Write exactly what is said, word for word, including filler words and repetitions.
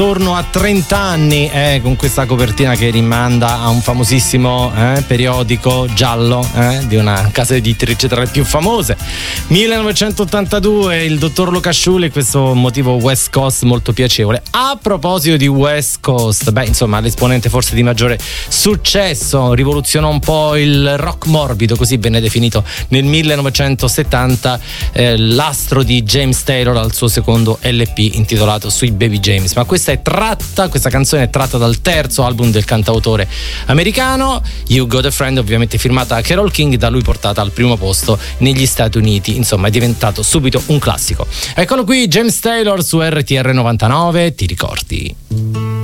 Torno a trenta anni eh, con questa copertina che rimanda a un famosissimo eh, periodico giallo eh, di una casa editrice tra le più famose. millenovecentottantadue, il dottor Luca Sciulli, questo motivo West Coast molto piacevole. A proposito di West Coast, beh, insomma, l'esponente forse di maggiore successo, rivoluzionò un po' il rock morbido, così venne definito nel millenovecentosettanta, eh, l'astro di James Taylor al suo secondo L P intitolato Sweet Baby James. Ma questa è tratta, questa canzone è tratta dal terzo album del cantautore americano, You Got a Friend, ovviamente firmata da Carole King, da lui portata al primo posto negli Stati Uniti. Insomma, è diventato subito un classico. Eccolo qui, James Taylor su R T R novantanove, ti ricordi?